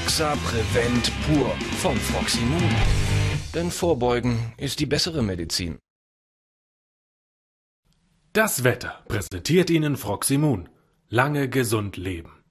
Foxa Prevent Pur von Froximun. Denn Vorbeugen ist die bessere Medizin. Das Wetter präsentiert Ihnen Froximun. Lange gesund leben.